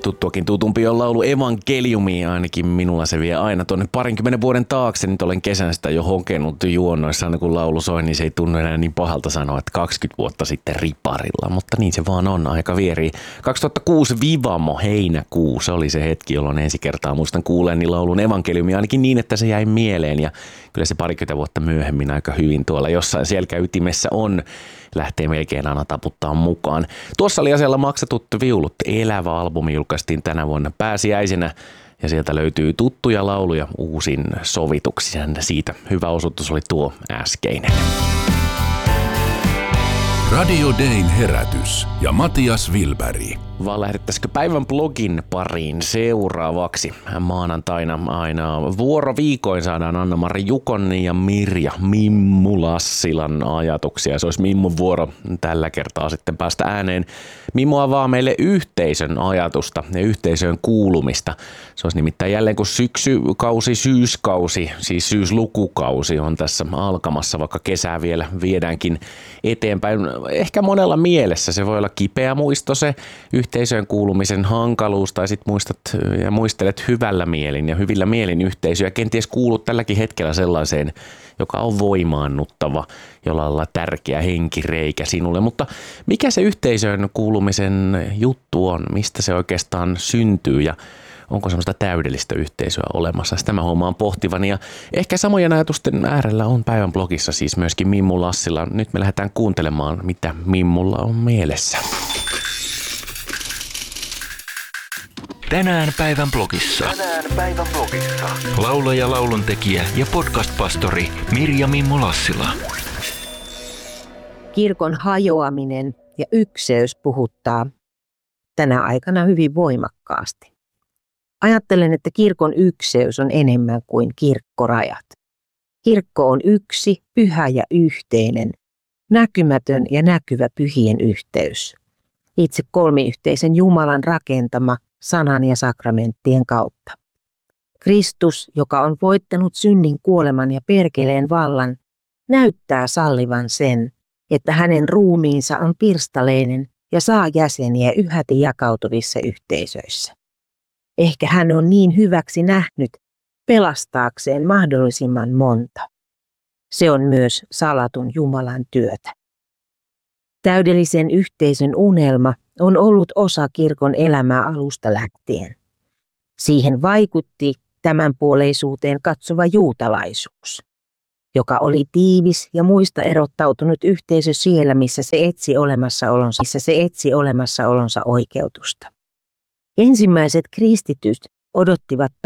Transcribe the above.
Tuttuakin tutumpi on laulu Evankeliumi, ainakin minulla se vie aina tuonne 20 vuoden taakse. Nyt olen kesän sitä jo hokenut juonnoissa, aina kun laulu soi, niin se ei tunnu enää niin pahalta sanoa, että 20 vuotta sitten riparilla, mutta niin se vaan on, aika vierii. 2006 Vivamo heinäkuu, se oli se hetki, jolloin ensi kertaa muistan kuuleeni laulun Evankeliumi, ainakin niin, että se jäi mieleen ja kyllä se 20 vuotta myöhemmin aika hyvin tuolla jossain selkäytimessä on. Lähtee melkein aina taputtaa mukaan. Tuossa oli asialla Maksatut viulut. Elävä albumi julkaistiin tänä vuonna pääsiäisenä ja sieltä löytyy tuttuja lauluja uusin sovituksia. Siitä hyvä osoitus oli tuo äskeinen. Radio Dayn herätys ja Matias Wilberg. Vaan lähdettäisikö päivän blogin pariin seuraavaksi? Maanantaina aina vuoroviikoin saadaan Anna-Mari Jukon ja Mirja Mimmu Lassilan ajatuksia. Se olisi Mimmun vuoro tällä kertaa sitten päästä ääneen. Mimmu avaa meille yhteisön ajatusta ja yhteisöön kuulumista. Se olisi nimittäin jälleen kun syyskausi, siis syyslukukausi on tässä alkamassa, vaikka kesää vielä viedäänkin eteenpäin. Ehkä monella mielessä se voi olla kipeä muisto se yhteisöön kuulumisen hankaluus, tai sitten muistat ja muistelet hyvällä mielin ja hyvillä mielin yhteisöä. Kenties kuulut tälläkin hetkellä sellaiseen, joka on voimaannuttava, jolla on tärkeä henkireikä sinulle. Mutta mikä se yhteisöön kuulumisen juttu on? Mistä se oikeastaan syntyy ja onko semmoista täydellistä yhteisöä olemassa? Sitä mä huomaan pohtivani ja ehkä samojen ajatusten äärellä on päivän blogissa siis myöskin Mimmu Lassila. Nyt me lähdetään kuuntelemaan, mitä Mimmulla on mielessä. Tänään päivän blogissa. Laulaja, lauluntekijä ja podcast-pastori Mirja Mimmu Lassila. Kirkon hajoaminen ja ykseys puhuttaa tänä aikana hyvin voimakkaasti. Ajattelen, että kirkon ykseys on enemmän kuin kirkkorajat. Kirkko on yksi, pyhä ja yhteinen, näkymätön ja näkyvä pyhien yhteys. Itse kolmiyhteisen Jumalan rakentama sanan ja sakramenttien kautta. Kristus, joka on voittanut synnin, kuoleman ja perkeleen vallan, näyttää sallivan sen, että hänen ruumiinsa on pirstaleinen ja saa jäseniä yhäti jakautuvissa yhteisöissä. Ehkä hän on niin hyväksi nähnyt pelastaakseen mahdollisimman monta. Se on myös salatun Jumalan työtä. Täydellisen yhteisön unelma on ollut osa kirkon elämää alusta lähtien. Siihen vaikutti tämänpuoleisuuteen katsova juutalaisuus, joka oli tiivis ja muista erottautunut yhteisö siellä, missä se etsi olemassaolonsa oikeutusta. Ensimmäiset kristityt odottivat